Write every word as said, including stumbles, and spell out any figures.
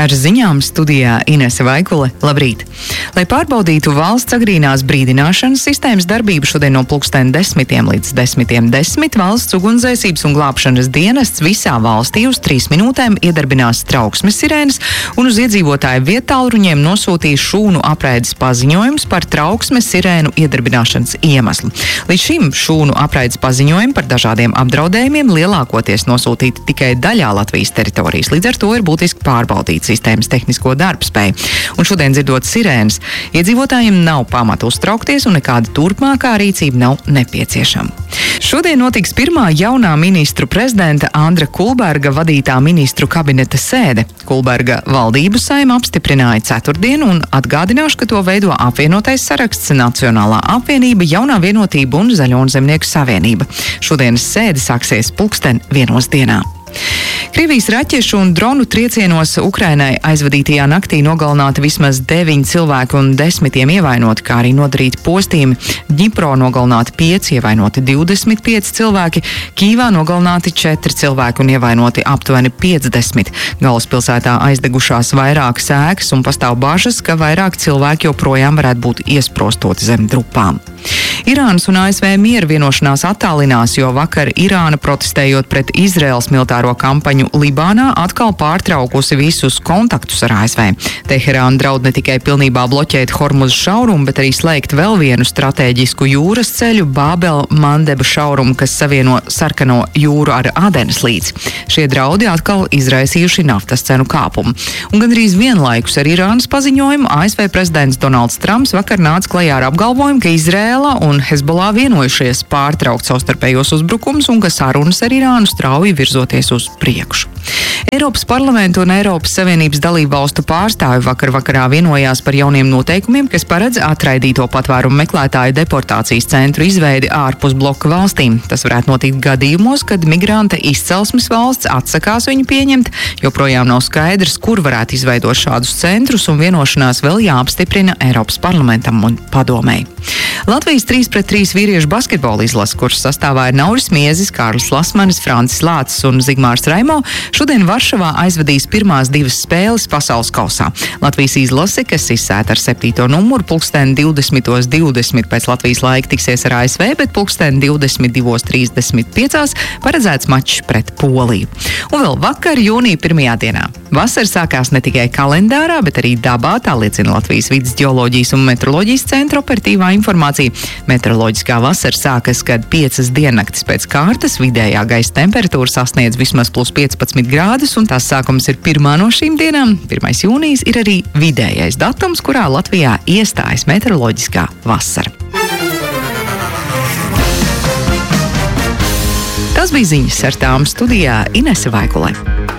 Ar ziņām studijā Inese Vaikule. Labrīt! Lai pārbaudītu valsts agrīnās brīdināšanas sistēmas darbību, šodien no pulksten desmitiem līdz desmitiem desmit valsts ugunsdzēsības un glābšanas dienests visā valstī uz trīs minūtēm iedarbinās trauksmes sirēnas un uz iedzīvotāju viettālruņiem nosūtīs šūnu apraides paziņojums par trauksmes sirēnu iedarbināšanas iemeslu. Līdz šim šūnu apraides paziņojumi par dažādiem apdraudējumiem lielākoties nosūtīti tikai daļā Latvijas teritorijas. Līdz ar to ir būtiski pārbaudīt sistēmas tehnisko darbspēju. Un šodien dzirdot sirēnas, iedzīvotājiem nav pamata uztraukties un nekāda turpmākā rīcība nav nepieciešama. Šodien notiks pirmā jaunā ministru prezidenta Andra Kulberga vadītā ministru kabineta sēde. Kulberga valdību Saeima apstiprināja ceturtdien un atgādināšu, ka to veido apvienotais saraksts, Nacionālā apvienība, Jaunā vienotība un Zaļo un zemnieku savienība. Šodienas sēde sāksies pulksten vienos dienā. Krievijas raķešu un dronu triecienos Ukrainai aizvadītajā naktī nogalināti vismaz deviņi cilvēki un desmitiem ievainoti, kā arī nodarīti postījumi. Ģipro nogalināti pieci, ievainoti divdesmit pieci cilvēki, Kīvā nogalināti četri cilvēki un ievainoti aptuveni piecdesmit. Galvaspilsētā aizdegušās vairākas ēkas un pastāv bažas, ka vairāk cilvēki joprojām varētu būt iesprostoti zem drupām. Irānas un A S V miera vienošanās attālinās, jo vakar Irāna, protestējot pret Izraēlas militāro kampaņu Libānā, atkal pārtraukusi visus kontaktus ar A S V. Teherāna draud ne tikai pilnībā bloķēt Hormuza šaurumu, bet arī slēgt vēl vienu stratēģisku jūras ceļu Bābel-Mandeba šaurumu, kas savieno Sarkano jūru ar Adenas līci. Šie draudi atkal izraisījuši naftas cenu kāpumu. Un gandrīz vienlaikus ar Irānas paziņojumu A S V prezidents Donalds Trumps vakar nāca klajā ar apgalvojumu, ka Izraēla un Hezbollah vienojušies pārtraukt savstarpējos uzbrukumus un ka sarunas ar Irānu strauji virzoties uz priekšu. Eiropas parlamenta un Eiropas Savienības dalību valstu pārstāvi vakar vakarā vienojās par jauniem noteikumiem, kas paredz atraidīto patvērumu meklētāju deportācijas centru izveidi ārpus bloka valstīm. Tas varētu notikt gadījumos, kad migranta izcelsmes valsts atsakās viņu pieņemt, joprojām nav skaidrs, kur varētu izveidot šādus centrus, un vienošanās vēl jāapstiprina Eiropas parlamentam un padomei. Latvijas trīs pret trīs vīriešu basketbola izlase, kuras sastāvā ir Nauris Miezis, Kārlis Lasmanis, Francis Lācis un Zigmārs Raimo, šodien Varšavā aizvadīs pirmās divas spēles pasaules kausā. Latvijas izlase, kas izsēta ar septīto numuru, pulksten divdesmit divdesmit pēc Latvijas laika tiksies ar A S V, bet pulksten divdesmit divi trīsdesmit pieci paredzēts mačs pret Poliju. Un vēl vakar, jūnija pirmajā dienā. Vasara sākās ne tikai kalendārā, bet arī dabā, tā liecina Latvijas vides ģeoloģijas un meteoroloģijas centra operatīvā informācija. Meteoroloģiskā vasara sākas, kad piecas diennaktis pēc kārtas vidējā gaisa temperatūra sasniedz vismaz plus piecpadsmit grādus, un tās sākums ir pirmā no šīm dienām. pirmais jūnijas ir arī vidējais datums, kurā Latvijā iestājas meteoroloģiskā vasara. Tas bija ziņas, ar tām studijā Inese Vaikule.